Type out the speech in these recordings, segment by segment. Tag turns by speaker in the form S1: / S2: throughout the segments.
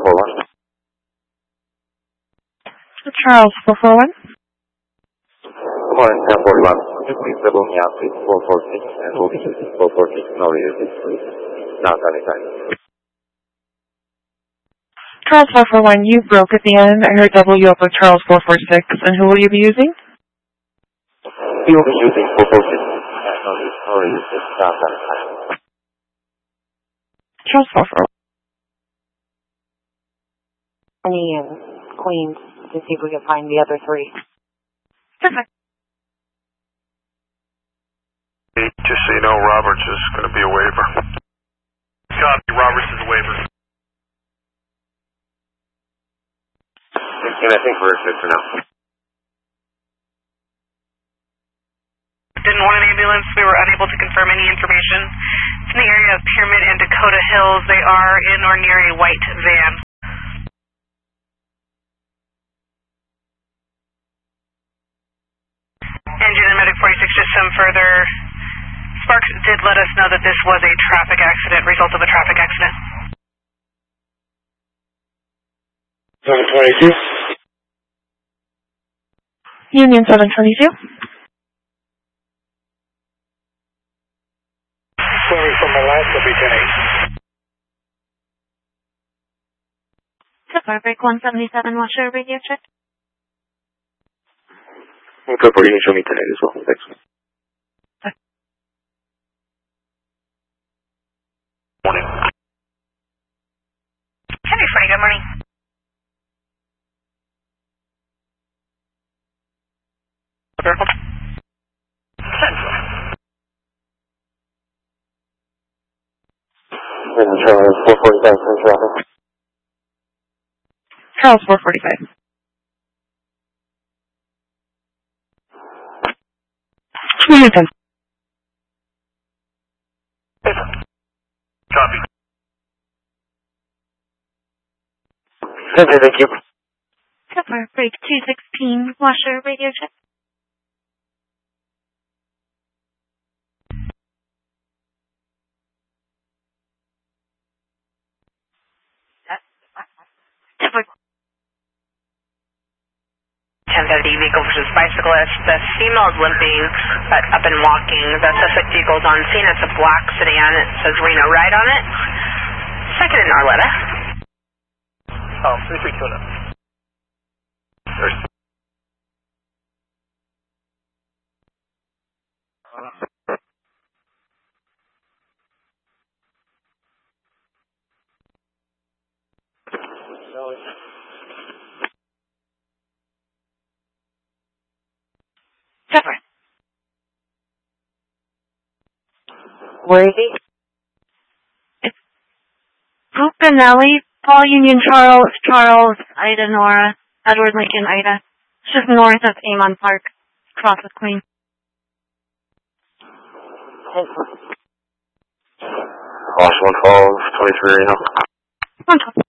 S1: 441.
S2: Charles 441.
S1: Good morning, 1041. Could you please double me out with 446 and we'll be using 446 no reader please. Not anytime.
S2: Charles 441, you broke at the end. I heard double you up with Charles 446. And who will you be using?
S1: We will be using 446 and no reader please. Not anytime.
S2: Charles 441.
S3: In Queens to see if we can find the other three.
S2: Perfect.
S4: Just so you know, Roberts is going to be a waiver. Copy, Roberts is a waiver.
S1: And I think we're good for now.
S5: Didn't want an ambulance. We were unable to confirm any information. It's in the area of Pyramid and Dakota Hills. They are in or near a white van. Engine and Medic 46, just some further. Sparks did let us know that this was a traffic accident, result of a traffic accident.
S1: 722.
S2: Union 722.
S4: Sorry from Alaska, B10
S3: Super, break 177, what's your radio check?
S1: We'll go for initial meet tonight as well. Thanks.
S4: Morning.
S5: Henry Frank, good morning.
S1: Charles 445 for traffic.
S2: Charles 445. Newton.
S4: Copy.
S1: Thank you.
S3: Super, break 216, what's your radio check? Super.
S5: 1050 vehicle versus bicyclist. The female is limping but up and walking. The suspect vehicle is on scene. It's a black sedan. It says Reno Ride on it. Second in Arletta.
S4: 332. There's
S3: Super.
S2: Where is he? It's Brooklyn Paul Union Charles, Ida Nora, Edward Lincoln Ida. It's just north of Amon Park, across with Queen.
S1: Lost 112, 23 Reno.
S2: 112.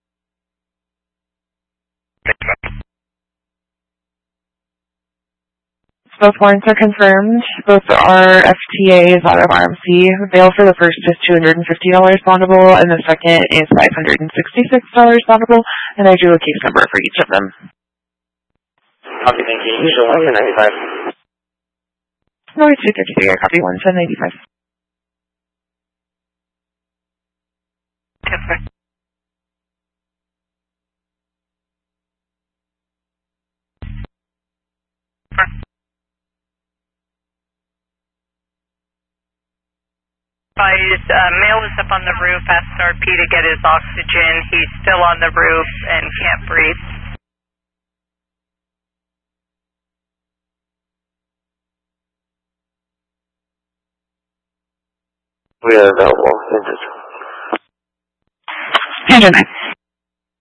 S2: Both warrants are confirmed. Both are FTAs out of RMC. Bail for the first is $250 bondable, and the second is $566 bondable, and I drew a case number for each of them.
S1: Copy, thank you. Initial 195.
S2: No, it's 233. I copy 1795.
S5: Yes, sir. Male is up on the roof, asked RP to get his oxygen. He's still on the roof and can't breathe.
S1: We are available.
S2: Engine 9.